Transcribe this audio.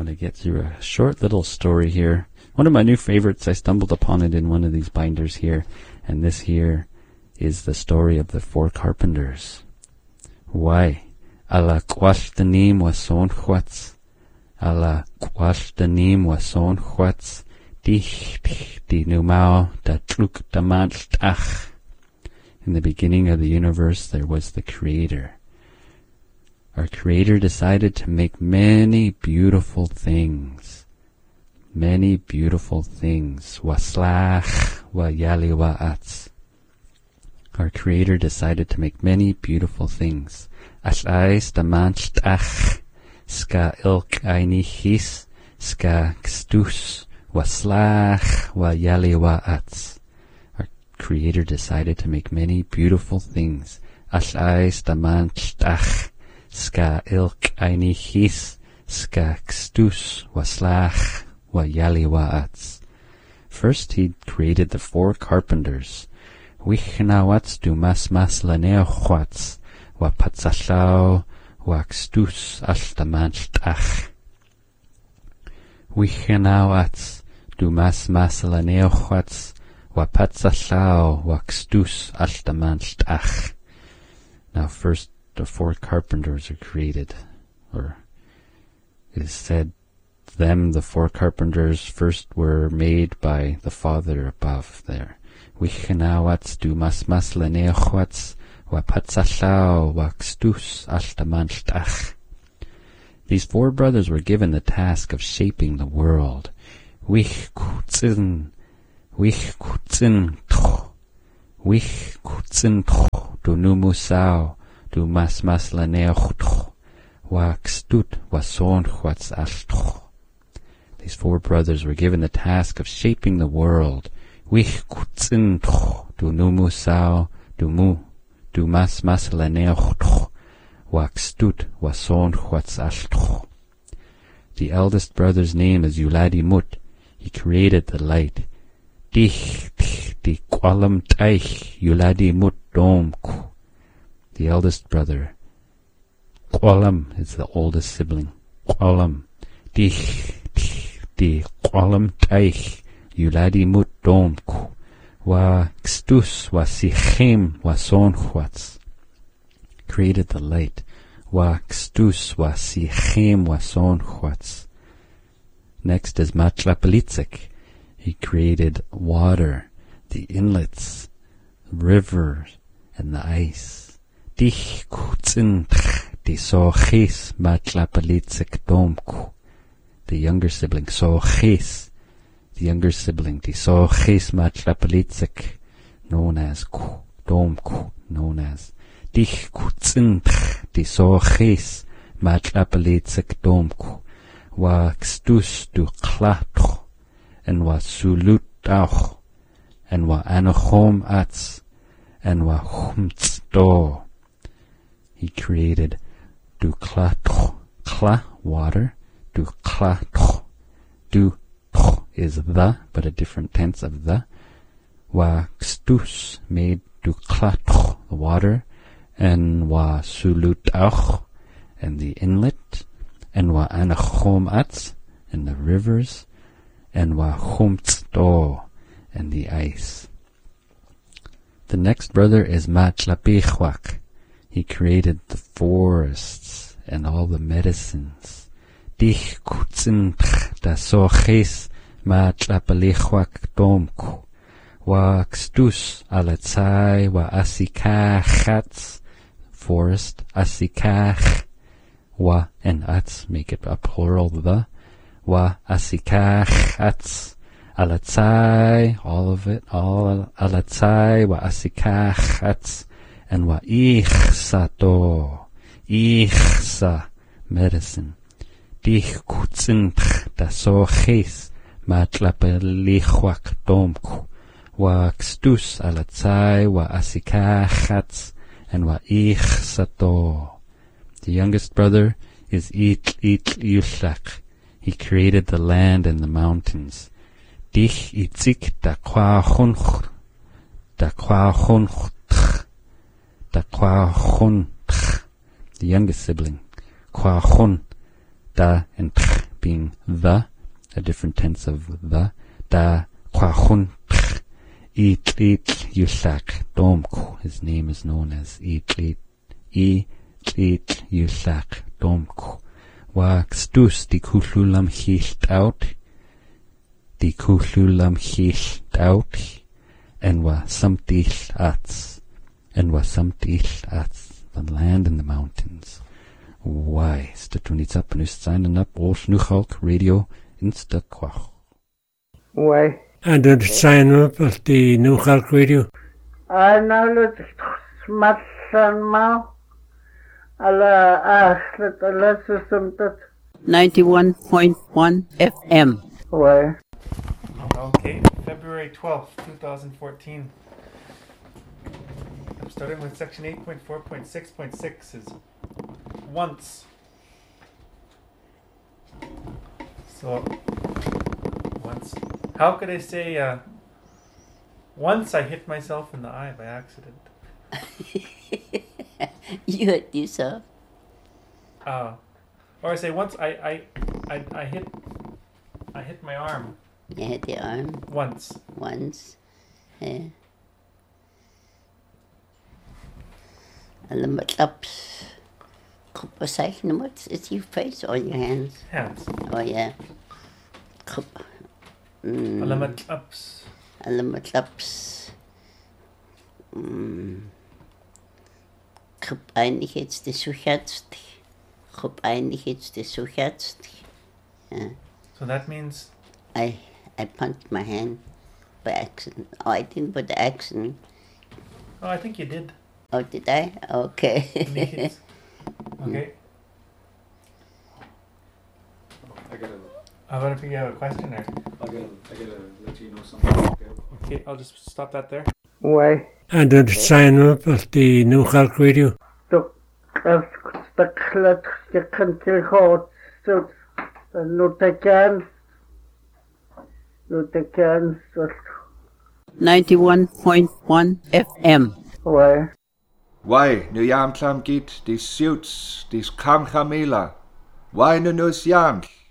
want to get through a short little story here. One of my new favorites. I stumbled upon it in one of these binders here, and this here is the story of the four carpenters. Why? Ala kwashtanim wason chwats. Ala kwashtanim wason chwats. Dich di numao da truk da manchtach. In the beginning of the universe, there was the Creator. Our Creator decided to make many beautiful things. Many beautiful things. Waslach wa yali wa'atz. Our Creator decided to make many beautiful things. Ash'ais da manchtach. Ska ilk ainichis. Ska kstus. Waslach wa yali wa'atz. Our Creator decided to make many beautiful things. Ash'ais da manchtach. Ska ilk ainichis. Ska kstus. Waslach wa yali wa'atz. First he created the four carpenters. Wichnawatz du mas laneochwatz. Wa patzachlau wa kstus ashtamanchtach. Wichnawatz du mas laneochwatz. Wa patzachlau wa kstus ashtamanchtach. Now first the four carpenters are created, or it is said them, the four carpenters, first were made by the Father above there. Wichnawatz du mas laneochwatz. Wa patzachlau wa kstus ashtamanchtach. These four brothers were given the task of shaping the world. Wichkutzin toch, toch, du numusau, du mas laneoch toch, wa kstut wa sonchwatz ashtoch. These four brothers were given the task of shaping the world. Wichkutzin toch, du numusau, du mas laneoch toch, wa kstut wa sonchwatz ashtoch. The eldest brother's name is Yuladi Mut. He created the light. Dich di kwalam taich Yuladi Mut domku. The eldest brother. Kwalam is the oldest sibling. Kwalam. Dich di kwalam taich Yuladi Mut domku. Wa kstus wa sichem wa sonchwatz. Created the light. Wa kstus wa sichem wa sonchwatz. Next is Matlapelitzik. He created water, the inlets, rivers, and the ice. Dich kutzin di sochis Matlapelitzik domku. The younger sibling, sochis. The younger sibling, di sochis Matlapelitzik, known as domku, known as. Dich kutzin di sochis Matlapelitzik domku. Wa kstus du klatoch, and wa sulutach, and wa anochom atz, and wa humtz do. He created du klatoch, kla, water, du klatoch, du toch is the, but a different tense of the. Wa kstus made du klatoch, the water, and wa sulutach, and the inlet, and wa anachom atz, and the rivers, and wa humtz do, and the ice. The next brother is Matlapichwak. He created the forests and all the medicines. Dich kutzin da soches Matlapelichwak domku. Wa kstus alatzai wa asikachatz, forest, asikach. Wa and atz make it a plural, the. Wa asikach atz. Alatzai, all of it, all alatzai, wa asikach atz. And wa ichsa do. Ichsa, medicine. Dich kutzin da soches Matlapelichwak domku. Wa kstus alatzai, wa asikach atz. And wa ichsa do. The youngest brother is Yushak. He created the land and the mountains. Dich itzik da kwachunch, da kwachunch, da kwachunch. The youngest sibling, kwachun, da and being the, a different tense of the. Da kwachun itlit yusak domku. His name is known as itlit yusak domku. Wa kstus di kuhlulam hilt out. Di kuhlulam hilt out. En wa samtil ats. En wa samtil ats. The land and the mountains. Why? Statunits up and signing up all Snuchalk Radio Insta Kwach. Why? And then sign up at the Nuchalk Radio. I know that smatsan ma. Ala aslet ala susumtat. 91.1 FM. Why? Okay, February 12th, 2014. I'm starting with section 8.4.6.6 is once. So, once. How could I say, once I hit myself in the eye by accident? You hurt yourself. Or I say once I hit my arm. You hit your arm Once. Yeah. And the ups. What's it's your face or your hands? Hands. Oh yeah. Alamat ups. ups. Groep eindigheidsdesuchatst. Yeah. So that means I punched my hand by accident. Oh, I didn't put the accident. oh, I think you did. Oh, did I? Okay. Okay. I want to figure out a question there. I gotta let you know something. Okay, I'll just stop that there. Why? And then sign up at the Nuchalk Radio. The klat je kan til hot so no te kan 91.1 FM. Why? Why, nu jam klam git, die suits, die kam chamela. Why nu nus jam?